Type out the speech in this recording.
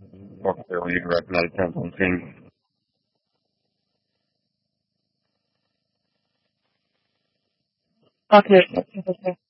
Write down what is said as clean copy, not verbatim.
Walk there when you direct another 10 on team. Okay.